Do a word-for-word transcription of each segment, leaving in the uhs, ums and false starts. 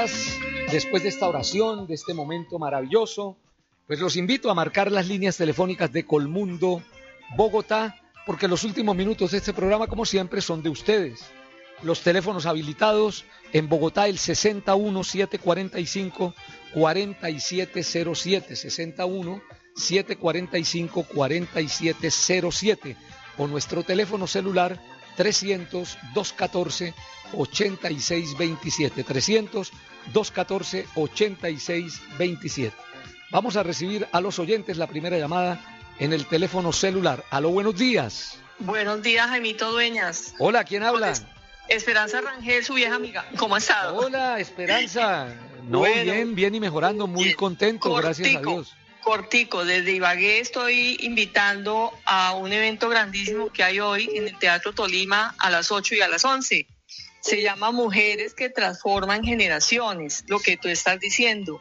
días, después de esta oración, de este momento maravilloso, pues los invito a marcar las líneas telefónicas de Colmundo, Bogotá, porque los últimos minutos de este programa, como siempre, son de ustedes. Los teléfonos habilitados en Bogotá, el sesenta y uno, setecientos cuarenta y cinco, cuarenta y siete cero siete, sesenta y uno, setecientos cuarenta y cinco, cuarenta y siete cero siete, o nuestro teléfono celular trescientos, doscientos catorce, ochenta y seis veintisiete, trescientos, doscientos catorce, ochenta y seis veintisiete. Vamos a recibir a los oyentes la primera llamada en el teléfono celular. Aló, buenos días. Buenos días, Jaimito Dueñas. Hola, ¿quién habla? Esperanza Rangel, su vieja amiga. ¿Cómo ha estado? Hola, Esperanza. No, bueno, bien, bien y mejorando, muy bien, contento, cortico, gracias a Dios. Cortico, desde Ibagué estoy invitando a un evento grandísimo que hay hoy en el Teatro Tolima a las ocho y a las once. Se llama Mujeres que Transforman Generaciones, lo que tú estás diciendo.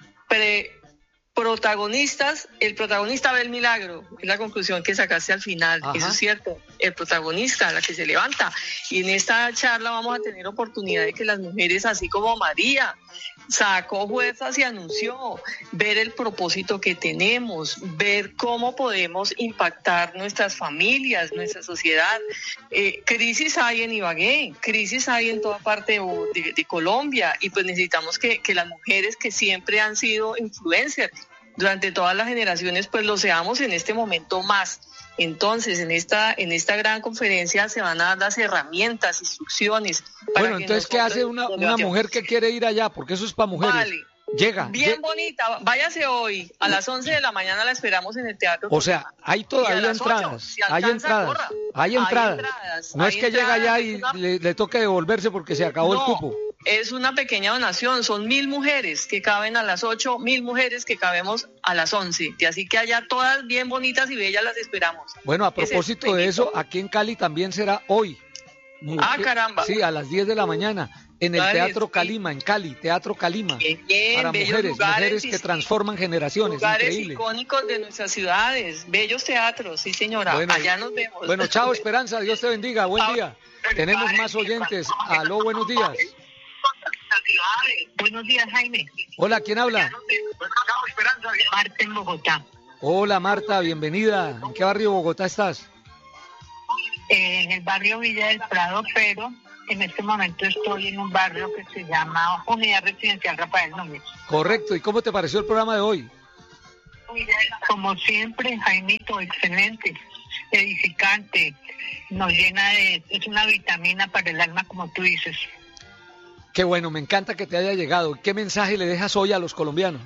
Pre Protagonistas, el protagonista ve el milagro, es la conclusión que sacaste al final. Ajá. Eso es cierto, el protagonista, la que se levanta. Y en esta charla vamos a tener oportunidad de que las mujeres, así como María, sacó fuerzas y anunció, ver el propósito que tenemos, ver cómo podemos impactar nuestras familias, nuestra sociedad. Eh, crisis hay en Ibagué, crisis hay en toda parte de, de, de Colombia, y pues necesitamos que, que las mujeres que siempre han sido influencers durante todas las generaciones, pues lo seamos en este momento más. Entonces, en esta en esta gran conferencia se van a dar las herramientas, instrucciones. Para bueno, entonces, ¿qué hace una, una mujer que quiere ir allá? Porque eso es para mujeres. Vale. Llega. Bien llega. Bonita, váyase hoy. A las once de la mañana la esperamos en el teatro. O sea, hay todavía entradas. ocho, si hay entradas. Hay entradas. Hay entradas. No hay es que entradas, llega allá y una... le, le toque devolverse porque se acabó no, el cupo. Es una pequeña donación. Son mil mujeres que caben a las ocho, mil mujeres que cabemos a las once. Y así que allá todas bien bonitas y bellas las esperamos. Bueno, a propósito de eso, aquí en Cali también será hoy. Ah, caramba. Sí, a las diez de la mañana. En el Dale, Teatro Calima, en Cali, Teatro Calima, bien, bien, para mujeres, lugares, mujeres sí, que transforman generaciones, lugares increíble. Icónicos de nuestras ciudades, bellos teatros, sí señora, bueno, allá nos vemos. Bueno, chao Esperanza, Dios te bendiga, buen chao. día. Tenemos más oyentes, aló, buenos días. Buenos días, Jaime. Hola, ¿quién habla? Marta en Bogotá. Hola Marta, bienvenida. ¿En qué barrio de Bogotá estás? Eh, en el barrio Villa del Prado, pero en este momento estoy en un barrio que se llama Unidad Residencial Rafael Núñez. Correcto, ¿y cómo te pareció el programa de hoy? Como siempre, Jaimito, excelente, edificante, nos llena de, es una vitamina para el alma, como tú dices. Qué bueno, me encanta que te haya llegado. ¿Qué mensaje le dejas hoy a los colombianos?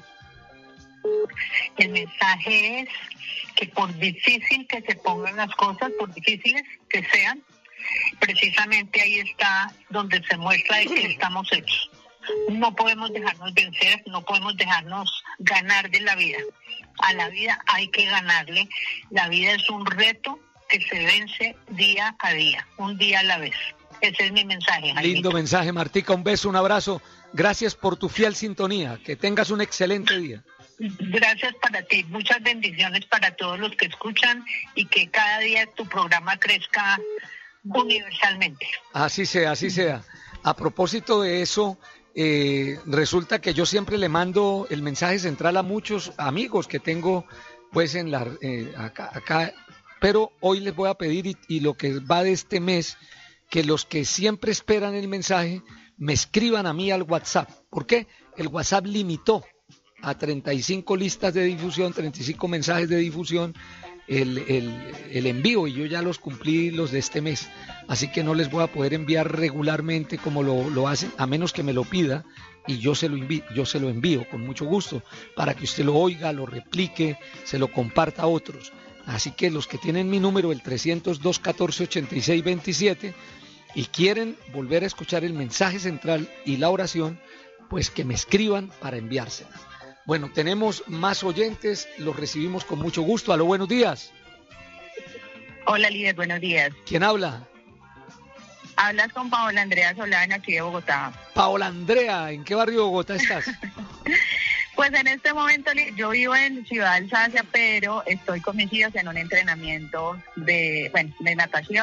El mensaje es que por difícil que se pongan las cosas, por difíciles que sean, precisamente ahí está donde se muestra de que estamos hechos. No podemos dejarnos vencer, no podemos dejarnos ganar de la vida. A la vida hay que ganarle. La vida es un reto que se vence día a día, un día a la vez. Ese es mi mensaje, Jaimito. Lindo mensaje, Martica, un beso, un abrazo. Gracias por tu fiel sintonía. Que tengas un excelente día. Gracias para ti, muchas bendiciones para todos los que escuchan y que cada día tu programa crezca universalmente. Así sea, así sea. A propósito de eso, eh, resulta que yo siempre le mando el mensaje central a muchos amigos que tengo pues en la eh, acá, acá, pero hoy les voy a pedir y, y lo que va de este mes, que los que siempre esperan el mensaje me escriban a mí al WhatsApp. ¿Por qué? El WhatsApp limitó a treinta y cinco listas de difusión, treinta y cinco mensajes de difusión, el, el, el envío, y yo ya los cumplí los de este mes, así que no les voy a poder enviar regularmente como lo, lo hacen, a menos que me lo pida, y yo se lo envío, yo se lo envío con mucho gusto, para que usted lo oiga, lo replique, se lo comparta a otros. Así que los que tienen mi número, el trescientos, doscientos catorce, ochenta y seis veintisiete, y quieren volver a escuchar el mensaje central y la oración, pues que me escriban para enviársela. Bueno, tenemos más oyentes, los recibimos con mucho gusto. Aló, buenos días. Hola, líder, buenos días. ¿Quién habla? Hablas con Paola Andrea Solana, aquí de Bogotá. Paola Andrea, ¿en qué barrio de Bogotá estás? Pues en este momento yo vivo en Ciudad Alsacia, pero estoy con mis hijos en un entrenamiento de, bueno, de natación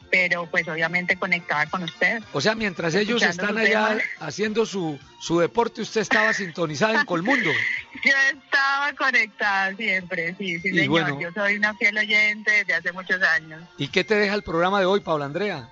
pero pues obviamente conectada con ustedes. O sea, mientras ellos están allá haciendo su, su deporte, usted estaba sintonizada en Colmundo. Yo estaba conectada siempre, sí, sí, y señor. Bueno, yo soy una fiel oyente desde hace muchos años. ¿Y qué te deja el programa de hoy, Paula Andrea?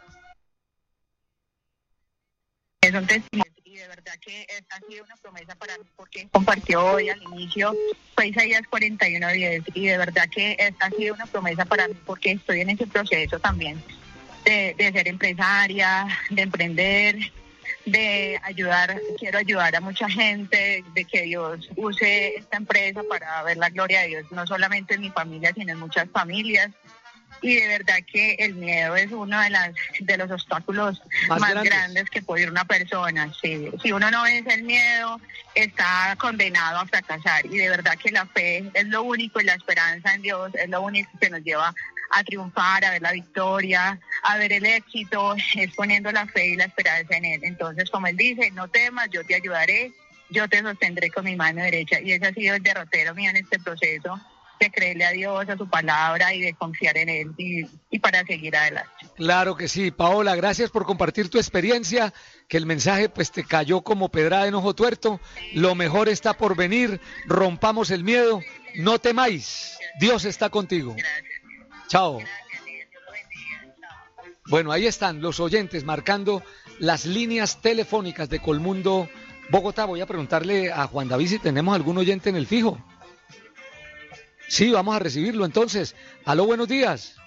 Es un testimonio y de verdad que esta ha sido una promesa para mí porque compartió hoy al inicio, fue Isaías cuarenta y uno diez y de verdad que esta ha sido una promesa para mí porque estoy en ese proceso también de, de ser empresaria, de emprender, de ayudar, quiero ayudar a mucha gente, de que Dios use esta empresa para ver la gloria de Dios, no solamente en mi familia, sino en muchas familias. Y de verdad que el miedo es uno de las de los obstáculos más, más grandes. grandes que puede ir una persona. Sí. Si uno no vence el miedo, está condenado a fracasar. Y de verdad que la fe es lo único y la esperanza en Dios es lo único que nos lleva a triunfar, a ver la victoria, a ver el éxito, es poniendo la fe y la esperanza en Él. Entonces, como Él dice, no temas, yo te ayudaré, yo te sostendré con mi mano derecha. Y ese ha sido el derrotero mío en este proceso, de creerle a Dios, a su palabra y de confiar en Él y, y para seguir adelante. Claro que sí, Paola, gracias por compartir tu experiencia, que el mensaje pues te cayó como pedrada en ojo tuerto, lo mejor está por venir, rompamos el miedo, no temáis, Dios está contigo. Gracias. Chao. Gracias, Dios lo bendiga. Chao. Bueno, ahí están los oyentes marcando las líneas telefónicas de Colmundo, Bogotá. Voy a preguntarle a Juan David si tenemos algún oyente en el fijo. Sí, vamos a recibirlo entonces. Aló, buenos días.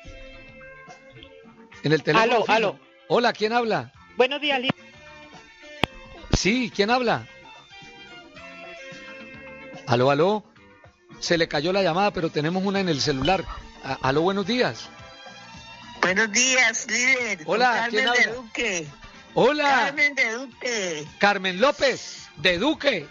En el teléfono. Aló, fijo. aló. Hola, ¿quién habla? Buenos días, Lidia. Sí, ¿quién habla? Aló, aló. Se le cayó la llamada, pero tenemos una en el celular. A- aló, buenos días. Buenos días, líder. Hola, Carmen ¿quién de habla? Duque. Hola, Carmen de Duque. Carmen López, de Duque.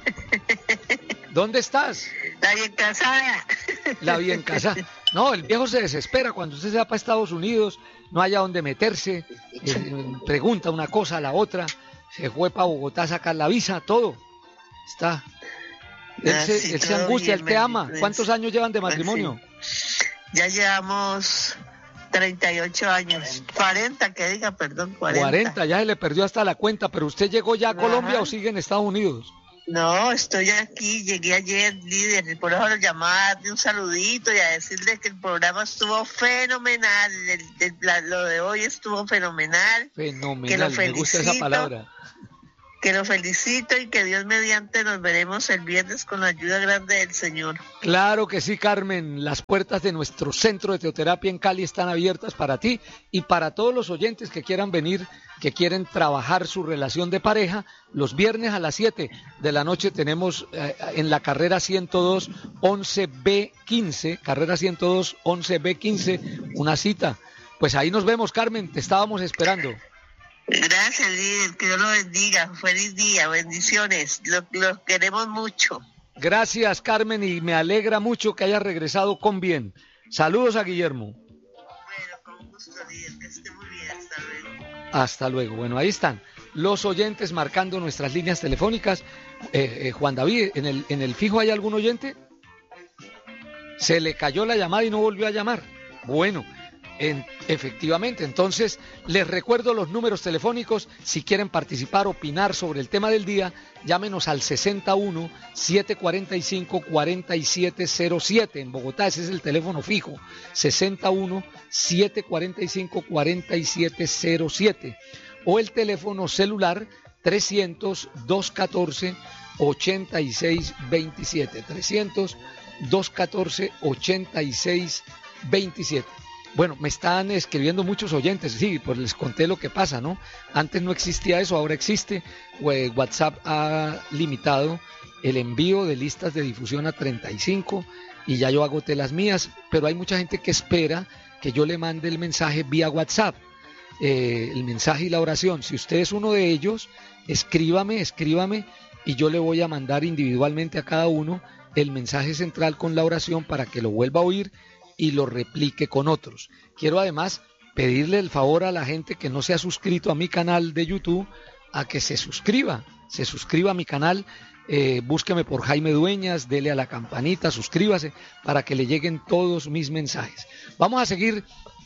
¿Dónde estás? La bien casada. La bien casa. No, el viejo se desespera cuando usted se va para Estados Unidos, no haya dónde meterse, eh, pregunta una cosa a la otra, se fue para Bogotá a sacar la visa, todo. Está. Él Ah, se, sí, él se todo angustia, bien, él te ama. bendito ¿Cuántos Dios. años llevan de Pues sí. matrimonio? Ya llevamos treinta y ocho años. cuarenta, que diga, perdón, cuarenta. cuarenta, ya se le perdió hasta la cuenta, pero ¿usted llegó ya a Ajá. Colombia o sigue en Estados Unidos? No, estoy aquí, llegué ayer, líder, y por eso lo llamaba a darle un saludito y a decirle que el programa estuvo fenomenal, el- el- la- lo de hoy estuvo fenomenal, Fenomenal, me gusta esa felicito. palabra. que lo felicito y que Dios mediante nos veremos el viernes con la ayuda grande del Señor. Claro que sí, Carmen. Las puertas de nuestro centro de teoterapia en Cali están abiertas para ti y para todos los oyentes que quieran venir, que quieren trabajar su relación de pareja. Los viernes a las siete de la noche tenemos eh, en la carrera ciento dos once B quince, carrera ciento dos once B quince, una cita. Pues ahí nos vemos, Carmen, te estábamos esperando. Gracias, líder, que Dios lo bendiga. Feliz día, bendiciones. Los lo queremos mucho. Gracias, Carmen, y me alegra mucho que hayas regresado con bien. Saludos a Guillermo. Bueno, con gusto, líder, que esté muy bien. Hasta luego. Hasta luego. Bueno, ahí están los oyentes marcando nuestras líneas telefónicas. Eh, eh, Juan David, ¿en el, ¿en el fijo hay algún oyente? Se le cayó la llamada y no volvió a llamar. Bueno, en, efectivamente, entonces les recuerdo los números telefónicos. Si quieren participar, opinar sobre el tema del día, llámenos al sesenta y uno, setecientos cuarenta y cinco, cuarenta y siete cero siete en Bogotá. Ese es el teléfono fijo, sesenta y uno, setecientos cuarenta y cinco, cuarenta y siete cero siete, o el teléfono celular trescientos, doscientos catorce, ochenta y seis veintisiete, trescientos, doscientos catorce, ochenta y seis veintisiete. Bueno, me están escribiendo muchos oyentes, sí, pues les conté lo que pasa, ¿no? Antes no existía eso, ahora existe. WhatsApp ha limitado el envío de listas de difusión a treinta y cinco y ya yo agoté las mías, pero hay mucha gente que espera que yo le mande el mensaje vía WhatsApp, eh, el mensaje y la oración. Si usted es uno de ellos, escríbame, escríbame y yo le voy a mandar individualmente a cada uno el mensaje central con la oración para que lo vuelva a oír y lo replique con otros. Quiero además pedirle el favor a la gente que no se ha suscrito a mi canal de YouTube a que se suscriba, se suscriba a mi canal, eh, búsqueme por Jaime Dueñas, dele a la campanita, suscríbase para que le lleguen todos mis mensajes. Vamos a seguir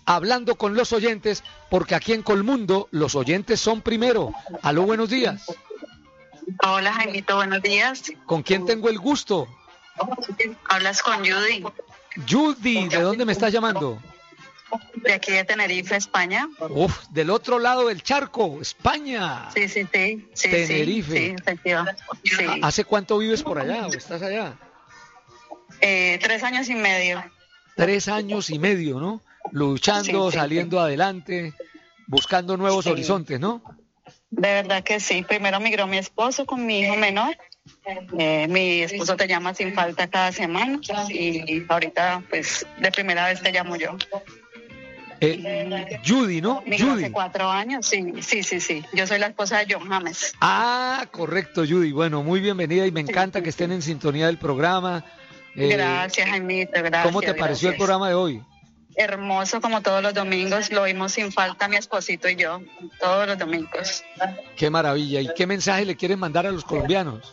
hablando con los oyentes, porque aquí en Colmundo los oyentes son primero. Aló, buenos días. Hola, Jaimito, buenos días. ¿Con quién tengo el gusto? Hablas con Judy. Judy, ¿de dónde me estás llamando? De aquí de Tenerife, España. Uf, del otro lado del charco, España. Sí, sí, sí. sí Tenerife. Sí, sí, efectivamente. Sí. ¿Hace cuánto vives por allá o estás allá? Eh, tres años y medio. Tres años y medio, ¿no? Luchando, Sí, sí, saliendo sí. adelante, buscando nuevos Sí. horizontes, ¿no? De verdad que sí. Primero migró mi esposo con mi hijo menor. Eh, mi esposo te llama sin falta cada semana y ahorita, pues, de primera vez te llamo yo. Eh, Judy, ¿no? Migró Judy. hace cuatro años, sí, sí, sí, sí. Yo soy la esposa de John James. Ah, correcto, Judy. Bueno, muy bienvenida y me encanta que estén en sintonía del programa. Eh, Gracias, Jaimito, gracias. ¿Cómo te pareció el gracias. programa de hoy? Hermoso, como todos los domingos, lo oímos sin falta mi esposito y yo, todos los domingos. Qué maravilla. ¿Y qué mensaje le quieren mandar a los colombianos?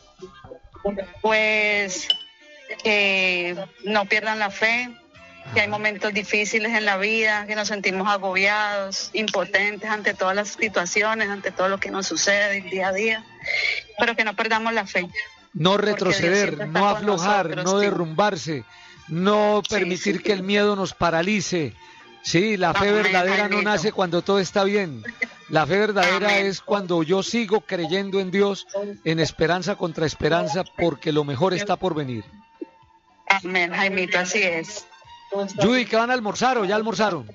Pues que no pierdan la fe, que hay momentos difíciles en la vida, que nos sentimos agobiados, impotentes ante todas las situaciones, ante todo lo que nos sucede día a día, pero que no perdamos la fe. No Dios retroceder, siempre está no con aflojar, nosotros, no sí. derrumbarse, no Sí, permitir sí. que el miedo nos paralice. Sí, la fe Amén, verdadera no Jaimito. nace cuando todo está bien. La fe verdadera Amén. es cuando yo sigo creyendo en Dios, en esperanza contra esperanza, porque lo mejor está por venir. Amén, Jaimito, así es. Judy, ¿qué van a almorzar o ya almorzaron?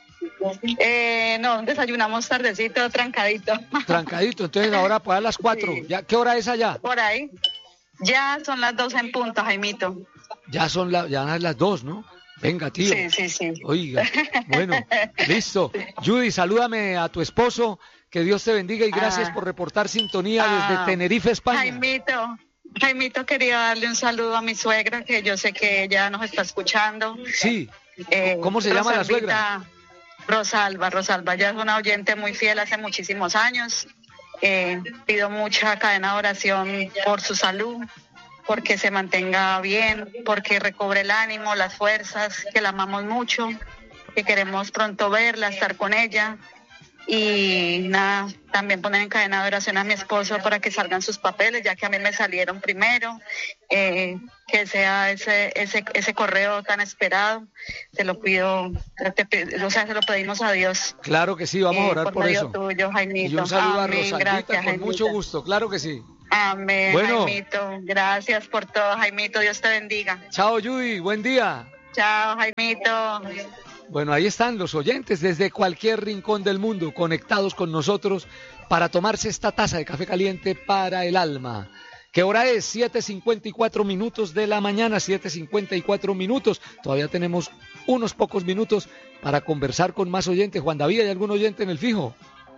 Eh, no, desayunamos tardecito, trancadito. Trancadito, entonces ahora pues a las cuatro. Sí. ¿Ya, ¿Qué hora es allá? Por ahí. Ya son las dos en punto, Jaimito. Ya son la, ya las dos, ¿no? Venga, tío. Sí, sí, sí. Oiga, bueno, listo. Judy, salúdame a tu esposo, que Dios te bendiga y gracias Ah. por reportar sintonía Ah. desde Tenerife, España. Jaimito, Jaimito, quería darle un saludo a mi suegra, que yo sé que ella nos está escuchando. Sí, Eh, ¿cómo se llama la Rosalvita Rosalba, Rosalba, ya es una oyente muy fiel hace muchísimos años. Eh, pido mucha cadena de oración por su salud, porque se mantenga bien, porque recobre el ánimo, las fuerzas, que la amamos mucho, que queremos pronto verla, estar con ella. Y nada, también poner en cadena de oración a mi esposo para que salgan sus papeles, ya que a mí me salieron primero, eh, que sea ese, ese, ese correo tan esperado. Te lo pido, te, te, o sea, se lo pedimos a Dios. claro que sí, vamos a orar eh, por, por medio eso. tuyo, Jaimito. Y un saludo Amén, a Rosalvita gracias, con Jaimito. mucho gusto, claro que sí. Amén, Bueno. Jaimito. Gracias por todo, Jaimito. Dios te bendiga. Chao, Judy, buen día. Chao, Jaimito. Bueno, ahí están los oyentes desde cualquier rincón del mundo conectados con nosotros para tomarse esta taza de café caliente para el alma. ¿Qué hora es? siete cincuenta y cuatro minutos de la mañana, siete cincuenta y cuatro minutos. Todavía tenemos unos pocos minutos para conversar con más oyentes. Juan David, ¿hay algún oyente en el fijo?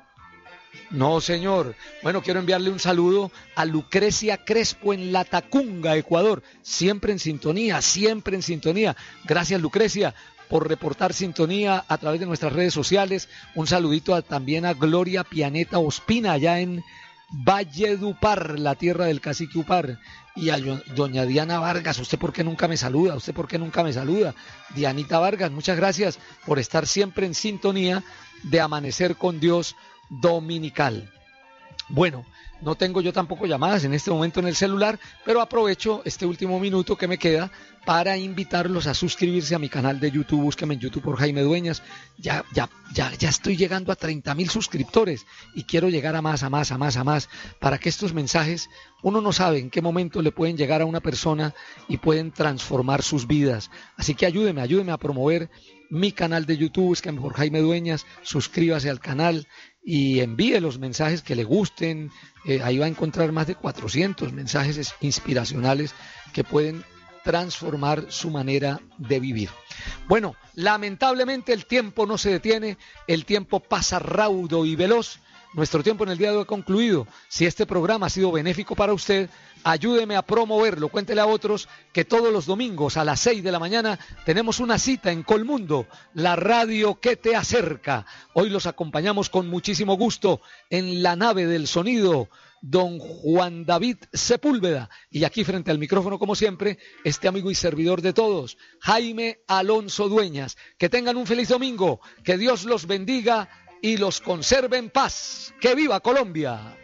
No, señor. Bueno, quiero enviarle un saludo a Lucrecia Crespo en La Tacunga, Ecuador. Siempre en sintonía, siempre en sintonía. Gracias, Lucrecia, por reportar sintonía a través de nuestras redes sociales. Un saludito a, también a Gloria Pianeta Ospina, allá en Valledupar, la tierra del cacique Upar. Y a doña Diana Vargas, ¿usted por qué nunca me saluda? ¿Usted por qué nunca me saluda? Dianita Vargas, muchas gracias por estar siempre en sintonía de Amanecer con Dios Dominical. Bueno, no tengo yo tampoco llamadas en este momento en el celular, pero aprovecho este último minuto que me queda para invitarlos a suscribirse a mi canal de YouTube. Búsqueme en YouTube por Jaime Dueñas. Ya, ya, ya, ya estoy llegando a treinta mil suscriptores y quiero llegar a más, a más, a más, a más, para que estos mensajes, uno no sabe en qué momento le pueden llegar a una persona y pueden transformar sus vidas. Así que ayúdeme, ayúdeme a promover mi canal de YouTube. Búsqueme por Jaime Dueñas, suscríbase al canal y envíe los mensajes que le gusten. Eh, ahí va a encontrar más de cuatrocientos mensajes inspiracionales que pueden transformar su manera de vivir. Bueno, lamentablemente el tiempo no se detiene, el tiempo pasa raudo y veloz, nuestro tiempo en el día de hoy ha concluido. Si este programa ha sido benéfico para usted, ayúdeme a promoverlo, cuéntele a otros que todos los domingos a las seis de la mañana tenemos una cita en Colmundo, la radio que te acerca. Hoy los acompañamos con muchísimo gusto en la nave del sonido, don Juan David Sepúlveda, y aquí frente al micrófono, como siempre, este amigo y servidor de todos, Jaime Alonso Dueñas. Que tengan un feliz domingo, que Dios los bendiga y los conserve en paz. ¡Que viva Colombia!